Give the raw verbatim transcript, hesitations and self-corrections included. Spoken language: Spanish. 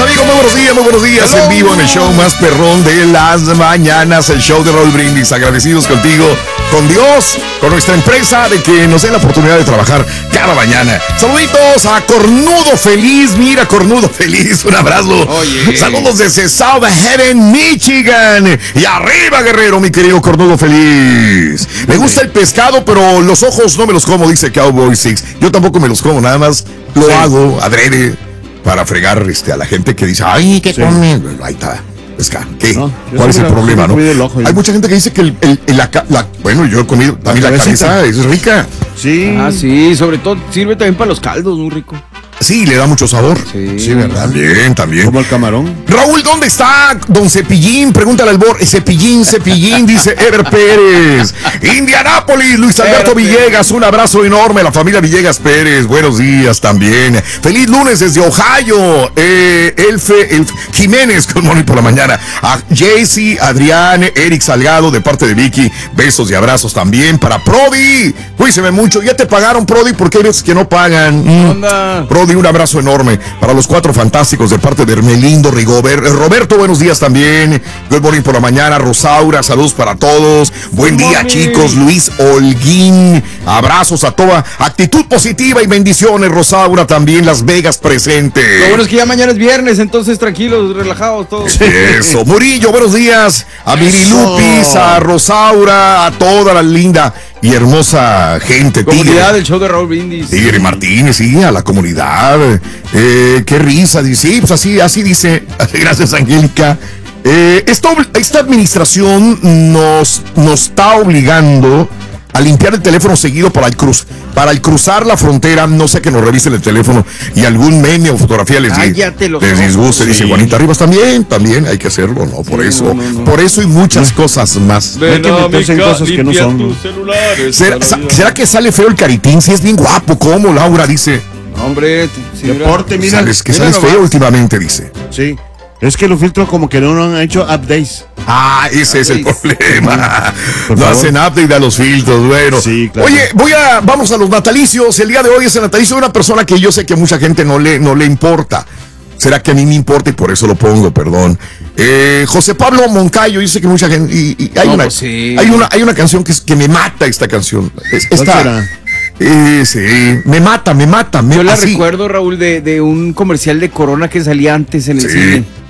amigos, muy buenos días, muy buenos días. Hello. En vivo en el show más perrón de las mañanas, el show de Raúl Brindis. Agradecidos contigo, con Dios, con nuestra empresa, de que nos den la oportunidad de trabajar cada mañana. Saluditos a Cornudo Feliz. Mira, Cornudo Feliz, un abrazo. Oye. Saludos desde South Haven, Michigan. Y arriba, Guerrero, mi querido Cornudo Feliz. Me gusta el pescado, pero los ojos no me los como, dice Cowboy Six. Yo tampoco me los como, nada más lo sí. hago adrede para fregar este, a la gente que dice, ay, ¿qué sí. come? Bueno, ahí está. Pesca. ¿Qué? No, ¿cuál es el problema, no? El ojo, hay mucha gente que dice que el, el, el, la, la, bueno, yo he comido también la, la cabeza, es rica. Sí. Ah, sí, sobre todo sirve también para los caldos, muy rico. Sí, le da mucho sabor. Sí, sí, ¿verdad? También, también. Como el camarón. Raúl, ¿dónde está don Cepillín? Pregúntale al Bor. Cepillín, Cepillín, dice Ever Pérez. Indianápolis, Luis Alberto Villegas. Un abrazo enorme a la familia Villegas Pérez. Buenos días también. Feliz lunes desde Ohio. Eh, Elfe, Elf, Jiménez, con Moni por la mañana. A Jaycee, Adrián, Eric Salgado, de parte de Vicky. Besos y abrazos también para Prodi. Cuídese mucho. Ya te pagaron, Prodi, porque hay veces que no pagan. Mm. Onda. Prodi, un abrazo enorme para los cuatro fantásticos de parte de Hermelindo Rigobert. Roberto, buenos días también. Good morning por la mañana. Rosaura, saludos para todos. Buen Good día, morning. Chicos. Luis Holguín, abrazos a toda. Actitud positiva y bendiciones, Rosaura, también Las Vegas presente. Lo bueno es que ya mañana es viernes, entonces tranquilos, relajados todos. Eso. Murillo, buenos días. A Miri Lupis, a Rosaura, a toda la linda y hermosa gente. Comunidad Tigre. Del show de Raúl Brindis. Tigre Martínez, sí, a la comunidad. Eh, qué risa, dice. Sí, pues así, así dice. Gracias, Angélica. Eh, esta, esta administración nos, nos está obligando a limpiar el teléfono seguido para el cruz, para el cruzar la frontera. No sé, que nos revisen el teléfono y algún meme o fotografía les, les disguste. Sí. Dice Juanita Rivas, también, también hay que hacerlo, ¿no? Por sí, eso, no, no, no. por eso y muchas no. cosas más. No hay que meterse en cosas que no son. ¿Será, ¿Será que sale feo el Caritín? Si es bien guapo, ¿cómo? Laura dice. Hombre, sí, deporte, mira. Sales, que mira sales feo últimamente, dice. Sí. Es que los filtros como que no han hecho updates. Ah, ese updates. Es el problema. No favor. Hacen update a los filtros, bueno. Sí, claro. Oye, voy a, vamos a los natalicios. El día de hoy es el natalicio de una persona que yo sé que mucha gente no le, no le importa. Será que a mí me importa y por eso lo pongo, perdón. Eh, José Pablo Moncayo, dice que mucha gente. Y, y hay, no, una, pues sí. hay, una, hay una canción que, es, que me mata esta canción. Es, esta, eh, sí, me mata, me mata. Me, yo la así. recuerdo, Raúl, de, de un comercial de Corona que salía antes en el sí. cine.